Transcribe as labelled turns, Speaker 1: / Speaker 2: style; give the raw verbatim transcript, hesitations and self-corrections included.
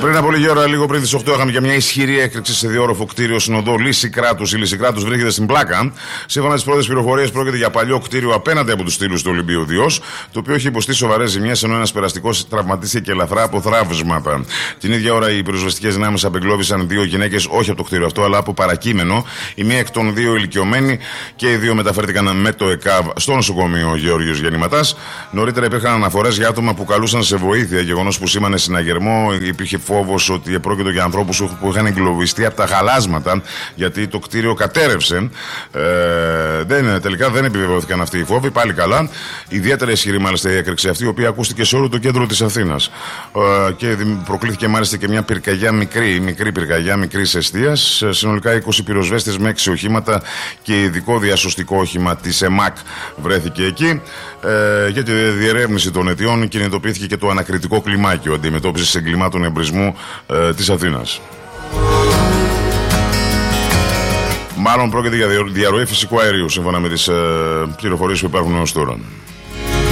Speaker 1: Πριν από λίγη ώρα, λίγο πριν τις οκτώ, είχαμε και μια ισχυρή έκρηξη σε διόρροφο κτίριο στην οδό Λύσσικράτους. Η Λύσσικράτους βρίσκεται στην Πλάκα. Σύμφωνα με τις πρώτες πληροφορίες, πρόκειται για παλιό κτίριο απέναντι από τους στήλους του Ολυμπίου Διός, το οποίο έχει υποστεί σοβαρές ζημιές, ενώ ένας περαστικός τραυματίστηκε και ελαφρά από θραύσματα. Την ίδια ώρα, οι πυροσβεστικές δυνάμεις απεγκλώβησαν δύο γυναίκες, όχι από το κτίριο αυτό, αλλά από παρακείμενο. Η μία εκ των δύο ηλικιωμένη και οι δύο μεταφέρθηκαν με το ΕΚΑΒ στο νοσοκομείο Γεώργιος Γεννηματάς. Νωρίτερα υπήρχαν αναφορές για άτομα που καλούσαν σε βοήθεια, γεγονός που σήμανε συναγερμό. Υπήρχε φόβος ότι πρόκειται για ανθρώπους που είχαν εγκλωβιστεί από τα χαλάσματα, γιατί το κτίριο κατέρευσε. Ε, δεν, τελικά δεν επιβεβαιώθηκαν αυτοί οι φόβοι. Πάλι καλά. Ιδιαίτερα ισχυρή μάλιστα η έκρηξη αυτή, η οποία ακούστηκε σε όλο το κέντρο της Αθήνας. Ε, και προκλήθηκε μάλιστα και μια πυρκαγιά μικρή, μικρή πυρκαγιά μικρής εστίας. Συνολικά είκοσι πυροσβέστες με έξι οχήματα και ειδικό διασωστικό όχημα της ΕΜΑΚ βρέθηκε εκεί. Ε, για τη διερεύνηση των αιτιών κινητοποιήθηκε και το ανακριτικό κλιμάκιο αντιμετώπισης εγκλημάτων εμπρισμού ε, της Αθήνας. Μάλλον πρόκειται για διαρροή φυσικού αερίου, σύμφωνα με τις ε, πληροφορίες που υπάρχουν ως τώρα.